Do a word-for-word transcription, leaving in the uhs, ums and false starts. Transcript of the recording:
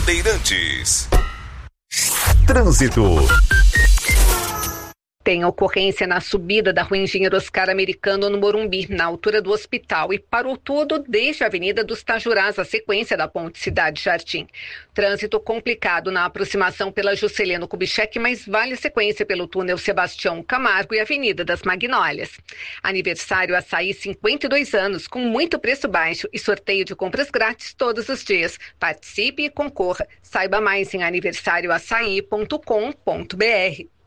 Bandeirantes. Trânsito. Tem ocorrência na subida da Rua Engenheiro Oscar Americano, no Morumbi, na altura do hospital, e parou tudo desde a Avenida dos Tajurás, a sequência da Ponte Cidade Jardim. Trânsito complicado na aproximação pela Juscelino Kubitschek, mas vale sequência pelo túnel Sebastião Camargo e Avenida das Magnólias. Aniversário Açaí, cinquenta e dois anos, com muito preço baixo e sorteio de compras grátis todos os dias. Participe e concorra. Saiba mais em aniversário açaí ponto com ponto br.